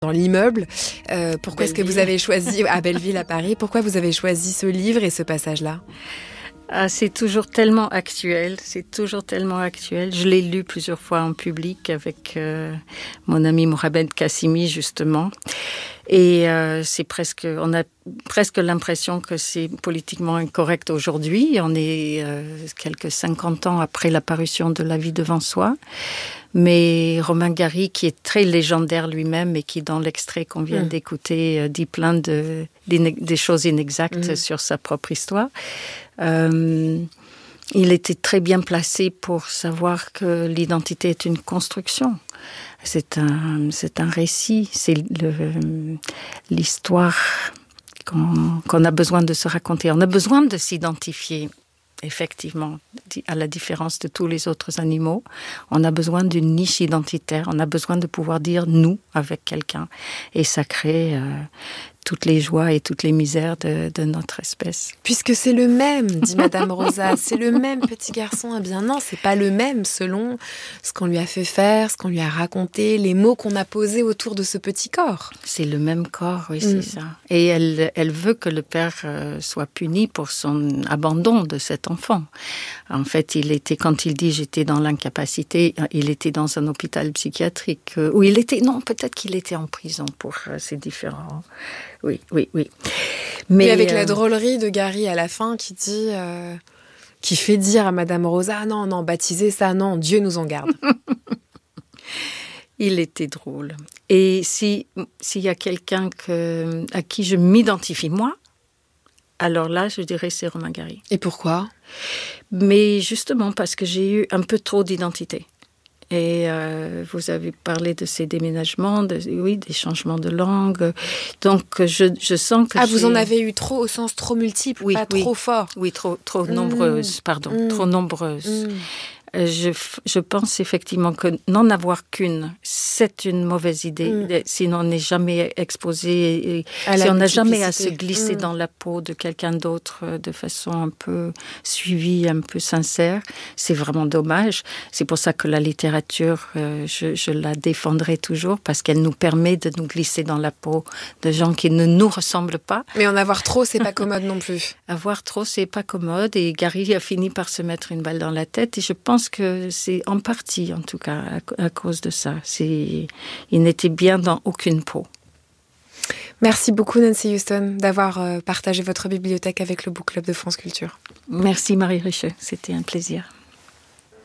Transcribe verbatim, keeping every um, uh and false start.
dans l'immeuble. Euh, pourquoi est-ce que Belleville. vous avez choisi, à Belleville, à Paris, pourquoi vous avez choisi ce livre et ce passage-là ? Ah, c'est toujours tellement actuel, c'est toujours tellement actuel. Je l'ai lu plusieurs fois en public avec euh, mon ami Mohamed Kassimi, justement. Et euh, c'est presque, on a presque l'impression que c'est politiquement incorrect aujourd'hui. On est euh, quelques cinquante ans après la parution de La vie devant soi. Mais Romain Gary, qui est très légendaire lui-même et qui, dans l'extrait qu'on vient mmh. d'écouter, euh, dit plein de, des choses inexactes mmh. sur sa propre histoire, euh, il était très bien placé pour savoir que l'identité est une construction. C'est un, c'est un récit, c'est le, l'histoire qu'on, qu'on a besoin de se raconter. On a besoin de s'identifier. Effectivement, à la différence de tous les autres animaux, on a besoin d'une niche identitaire, on a besoin de pouvoir dire « nous » avec quelqu'un. Et ça crée euh, toutes les joies et toutes les misères de, de notre espèce. Puisque c'est le même, dit Madame Rosa, c'est le même petit garçon. Eh bien non, c'est pas le même selon ce qu'on lui a fait faire, ce qu'on lui a raconté, les mots qu'on a posés autour de ce petit corps. C'est le même corps, oui, Mm. c'est ça. Et elle, elle veut que le père euh, soit puni pour son abandon de cet enfant. En fait, il était, quand il dit « j'étais dans l'incapacité », il était dans un hôpital psychiatrique, euh, où il était, non, peut-être qu'il était en prison pour euh, ces différents... Oui, oui, oui. Mais, Mais avec euh... la drôlerie de Gary à la fin qui dit, euh, qui fait dire à Madame Rosa, ah non, non, baptiser ça, non, Dieu nous en garde. Il était drôle. Et si, s'il y a quelqu'un que, à qui je m'identifie, moi, alors là, je dirais c'est Romain Gary. Et pourquoi ? Mais justement parce que j'ai eu un peu trop d'identité. Et euh, vous avez parlé de ces déménagements, de, oui, des changements de langue. Donc, je, je sens que Ah, j'ai... vous en avez eu trop au sens trop multiple, oui, pas oui. trop fort. Oui, trop, trop mmh. nombreuses, pardon, mmh. trop nombreuses. Mmh. Je, je pense effectivement que n'en avoir qu'une, c'est une mauvaise idée. Mm. Si on n'est jamais exposé, et si on n'a jamais à se glisser mm. dans la peau de quelqu'un d'autre de façon un peu suivie, un peu sincère, c'est vraiment dommage. C'est pour ça que la littérature, euh, je, je la défendrai toujours, parce qu'elle nous permet de nous glisser dans la peau de gens qui ne nous ressemblent pas. Mais en avoir trop, c'est pas commode non plus. Avoir trop, c'est pas commode. Et Gary a fini par se mettre une balle dans la tête. Et je pense que c'est en partie, en tout cas, à, à cause de ça. C'est, il n'était bien dans aucune peau. Merci beaucoup, Nancy Houston, d'avoir euh, partagé votre bibliothèque avec le Book Club de France Culture. Merci, Marie Richeux. C'était un plaisir.